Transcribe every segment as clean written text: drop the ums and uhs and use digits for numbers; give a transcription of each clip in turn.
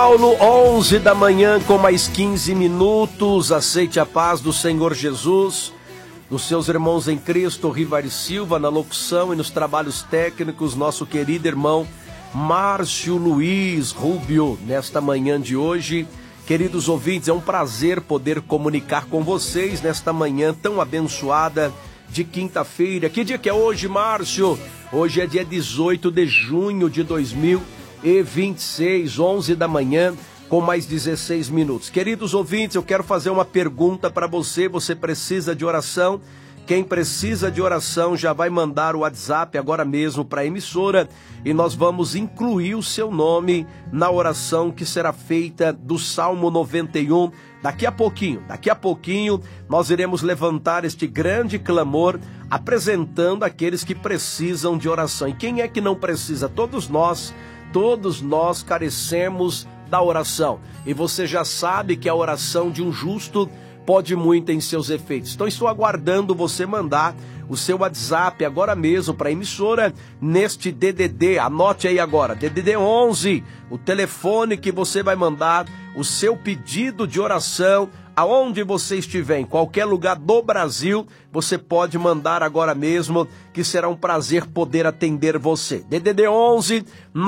Paulo, 11 da manhã com mais 15 minutos, aceite a paz do Senhor Jesus, dos seus irmãos em Cristo, Rivari Silva, na locução e nos trabalhos técnicos, nosso querido irmão Márcio Luiz Rubio, nesta manhã de hoje. Queridos ouvintes, é um prazer poder comunicar com vocês nesta manhã tão abençoada de quinta-feira. Que dia que é hoje, Márcio? Hoje é dia 18 de junho de 2026, 11 da manhã, com mais 16 minutos. Queridos ouvintes, eu quero fazer uma pergunta para você. Você precisa de oração? Quem precisa de oração já vai mandar o WhatsApp agora mesmo para a emissora e nós vamos incluir o seu nome na oração que será feita do Salmo 91. Daqui a pouquinho nós iremos levantar este grande clamor apresentando aqueles que precisam de oração. E quem é que não precisa? Todos nós carecemos da oração. E você já sabe que a oração de um justo pode muito em seus efeitos. Então estou aguardando você mandar o seu WhatsApp agora mesmo para a emissora neste DDD, anote aí agora, DDD 11, o telefone que você vai mandar o seu pedido de oração, aonde você estiver, em qualquer lugar do Brasil, você pode mandar agora mesmo, que será um prazer poder atender você. DDD 11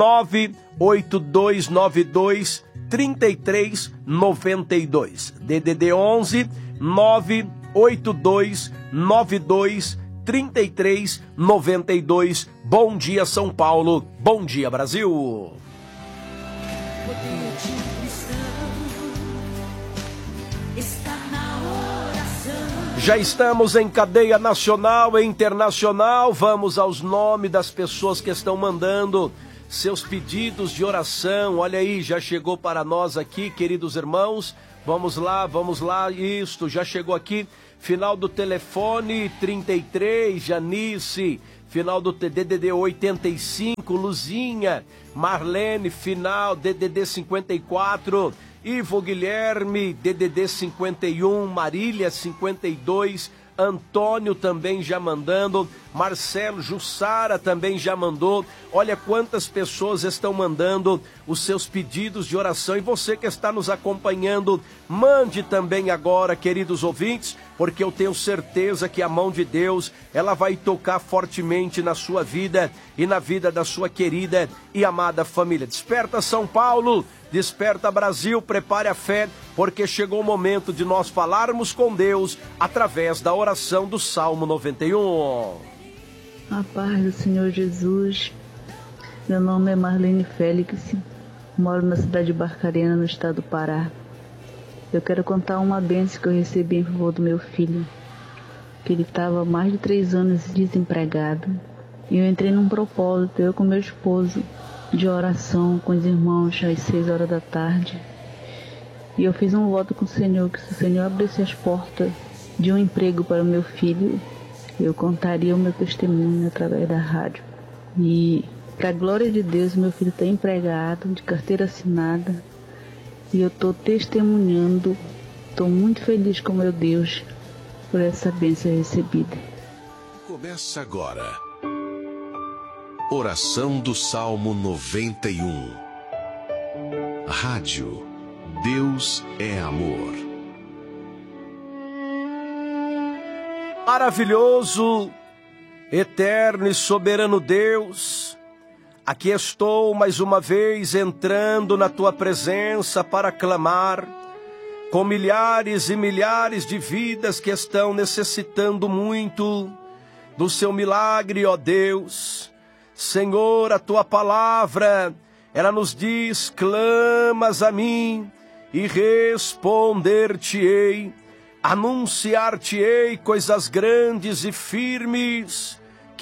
98292 3392. DDD 11 98292 3392. Bom dia, São Paulo. Bom dia, Brasil. Já estamos em cadeia nacional e internacional. Vamos aos nomes das pessoas que estão mandando seus pedidos de oração. Olha aí, já chegou para nós aqui, queridos irmãos. Vamos lá, isto, já chegou aqui. Final do telefone 33, Janice. Final do DDD 85, Luzinha. Marlene, final DDD 54. Ivo Guilherme, DDD 51, Marília 52, Antônio também já mandando, Marcelo Jussara também já mandou. Olha quantas pessoas estão mandando os seus pedidos de oração. E você que está nos acompanhando, mande também agora, queridos ouvintes, porque eu tenho certeza que a mão de Deus, ela vai tocar fortemente na sua vida e na vida da sua querida e amada família. Desperta, São Paulo! Desperta, Brasil, prepare a fé, porque chegou o momento de nós falarmos com Deus através da oração do Salmo 91. A paz do Senhor Jesus. Meu nome é Marlene Félix, moro na cidade de Barcarena, no estado do Pará. Eu quero contar uma bênção que eu recebi em favor do meu filho, que ele estava há mais de 3 anos desempregado. E eu entrei num propósito, eu com meu esposo, de oração com os irmãos às 6 horas da tarde. E eu fiz um voto com o Senhor, que se o Senhor abrisse as portas de um emprego para o meu filho, eu contaria o meu testemunho através da rádio. E, para a glória de Deus, meu filho está empregado, de carteira assinada, e eu estou testemunhando, estou muito feliz com meu Deus por essa bênção recebida. Começa agora. Oração do Salmo 91. Rádio Deus é Amor. Maravilhoso, eterno e soberano Deus, aqui estou mais uma vez entrando na tua presença para clamar com milhares e milhares de vidas que estão necessitando muito do seu milagre, ó Deus. Senhor, a tua palavra, ela nos diz: clamas a mim e responder-te-ei, anunciar-te-ei coisas grandes e firmes.